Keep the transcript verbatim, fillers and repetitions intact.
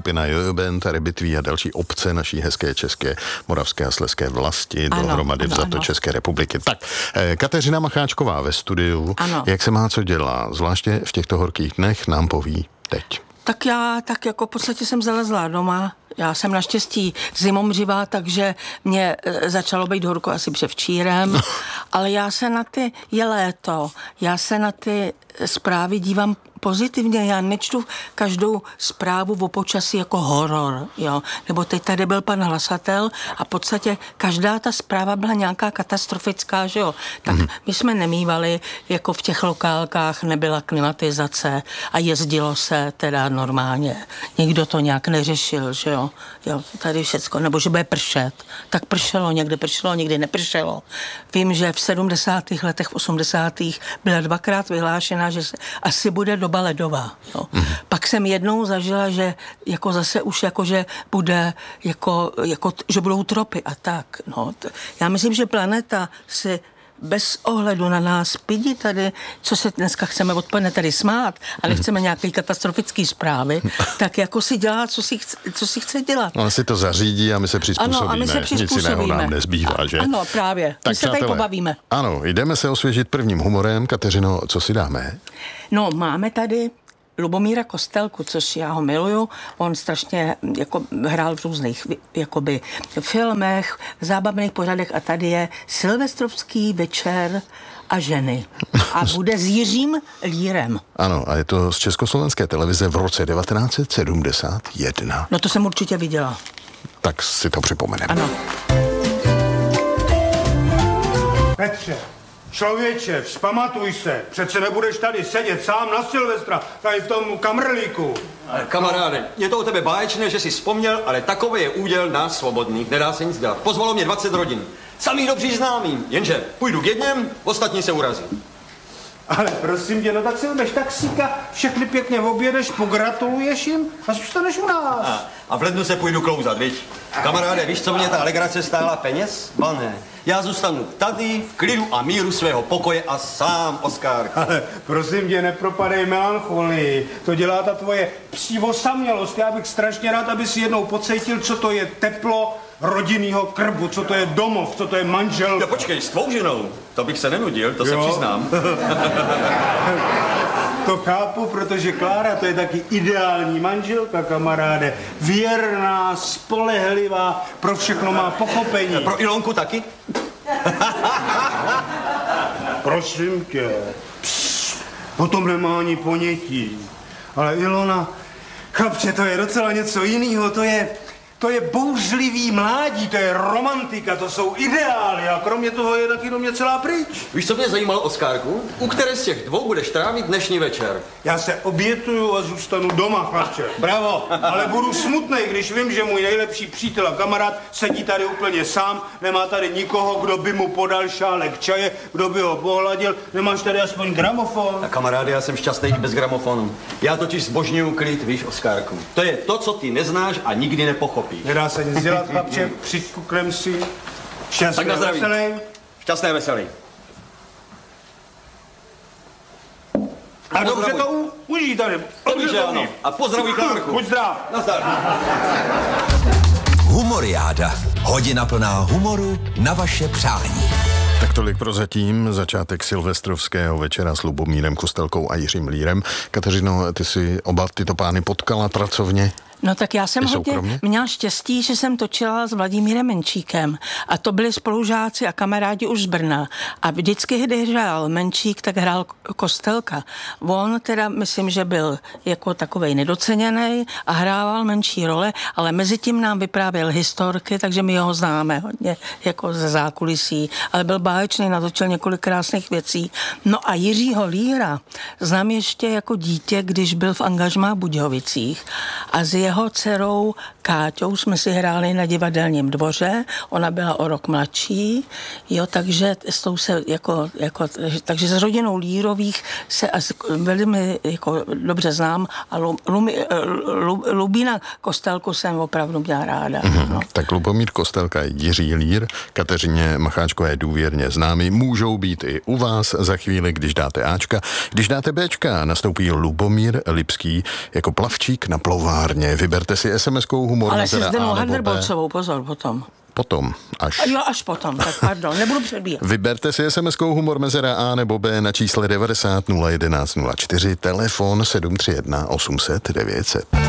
skupina Jöben, tady Bytví a další obce naší hezké české, moravské a slezské vlasti ano, dohromady ano, vzato ano. České republiky. Tak, Kateřina Macháčková ve studiu. Ano. Jak se má co dělá, zvláště v těchto horkých dnech, nám poví teď. Tak já tak jako v podstatě jsem zalezla doma. Já jsem naštěstí zimomřivá, takže mě e, začalo být horko asi převčírem, ale já se na ty, je léto, já se na ty zprávy dívám pozitivně, já nečtu každou zprávu o počasí jako horor, jo. Nebo teď tady byl pan hlasatel a v podstatě každá ta zpráva byla nějaká katastrofická, že jo. Tak mm. my jsme nemívali, jako v těch lokálkách nebyla klimatizace a jezdilo se teda normálně. Nikdo to nějak neřešil, že jo. Jo, tady všecko, nebo že bude pršet. Tak pršelo, někdy pršelo, někdy nepršelo. Vím, že v sedmdesátých letech, v osmdesátých byla dvakrát vyhlášena, že se asi bude doba ledová. Jo. Mm. Pak jsem jednou zažila, že jako zase už jako, že bude jako, jako že budou tropy a tak. No. Já myslím, že planeta si bez ohledu na nás pidi tady, co se dneska chceme odpoledne tady smát, ale chceme nějaké katastrofické zprávy, tak jako si dělá, co si chce, co si chce dělat. On si to zařídí a my se přizpůsobíme. Ano, a my se přizpůsobíme. Nic jiného nám nezbývá, že? Ano, právě. Tak, my se tady pobavíme. Ano, jdeme se osvěžit prvním humorem. Kateřino, co si dáme? No, máme tady Lubomíra Kostelku, což já ho miluju. On strašně jako hrál v různých jakoby filmech, v zábavných pořadech a tady je Silvestrovský večer a ženy. A bude s Jiřím Lírem. Ano, a je to z Československé televize v roce devatenáct set sedmdesát jedna. No to jsem určitě viděla. Tak si to připomeneme. Ano. Petře, člověče, vzpamatuj se, přece nebudeš tady sedět sám na Silvestra, tady v tom kamrlíku. Ale kamaráde, je to o tebe báječné, že jsi vzpomněl, ale takový je úděl nás svobodných, nedá se nic dělat. Pozvalo mě dvacet rodin, samý dobří známým, jenže půjdu k jedněm, ostatní se urazí. Ale prosím tě, no tak si vemeš taxíka, všechny pěkně objedeš, pogratuluješ jim a zůstaneš u nás. A, a v lednu se půjdu klouzat, viď? Kamaráde, víš, co mě ta alegrace stála peněz? Ba ne. Já zůstanu tady v klidu a míru svého pokoje a sám, Oskár. Ale prosím tě, nepropadej melancholii. To dělá ta tvoje psí osamělost. Já bych strašně rád, aby si jednou pocítil, co to je teplo rodinnýho krbu, co to je domov, co to je manžel. Jo, počkej, s tvou ženou, to bych se nenudil, to jo. se přiznám. To chápu, protože Klára to je taky ideální manželka, kamaráde. Věrná, spolehlivá, pro všechno má pochopení. A pro Ilonku taky? Prosím tě, psst, o tom nemá ani ponětí. Ale Ilona, chlapče, to je docela něco jiného, to je... To je bouřlivý mládí, to je romantika, to jsou ideály a kromě toho je taky do mě celá pryč. Víš, co mě zajímalo, Oskárku? U které z těch dvou budeš trávit dnešní večer? Já se obětuju a zůstanu doma, chlapče. Bravo, ale budu smutnej, když vím, že můj nejlepší přítel a kamarád sedí tady úplně sám, nemá tady nikoho, kdo by mu podal šálek čaje, kdo by ho pohladil, nemáš tady aspoň gramofon. A kamaráde, já jsem šťastný i bez gramofonu. Já totiž zbožňuju klid, víš, Oskárku. To je to, co ty neznáš a nikdy nepochopíš. Nedá se nic dělat, chlapče, přikuklem si. Šťastné, tak na zdraví. Veselý. Šťastné, veselý. A dobře to u, užij tady. Dobře, že ano. A pozdravuj Klárku. Buď zdrav. Nazdar. Humoriáda. Hodina plná humoru na vaše přání. Tak tolik prozatím, začátek silvestrovského večera s Lubomírem Kostelkou a Jiřím Lírem. Kateřino, ty si oba tyto pány potkala pracovně? No tak já jsem hodně měla štěstí, že jsem točila s Vladimírem Menšíkem a to byli spolužáci a kamarádi už z Brna a vždycky, když hrál Menšík, tak hrál Kostelka. On teda, myslím, že byl jako takovej nedoceněný a hrával menší role, ale mezi tím nám vyprávěl historky, takže my ho známe hodně jako ze zákulisí, ale byl báječný, natočil několik krásných věcí. No a Jiřího Líra znám ještě jako dítě, když byl v angažmá v Budějovicích a z jeho dcerou Káťou jsme si hráli na Divadelním dvoře, ona byla o rok mladší, jo, takže s tou se jako, jako takže s rodinou Lírových se velmi jako dobře znám a Lu, Lu, Lu, Lubína Kostelku jsem opravdu měla ráda. Mm-hmm. No. Tak Lubomír Kostelka, Jiří Lír, Kateřině Macháčkové důvěrně známí, můžou být i u vás za chvíli, když dáte Ačka. Když dáte Bčka, nastoupí Lubomír Lipský jako plavčík na plovárně Vyberte si es em eskou humor. Ale se Zdenou A nebo B. Handerbolcovou, pozor, potom. Potom, až. Jo, až potom, tak pardon, nebudu předbíhat. Vyberte si es em eskou humor mezera A nebo B na čísle devadesát nula jedenáct nula čtyři, telefon sedm tři jedna osm set devět set.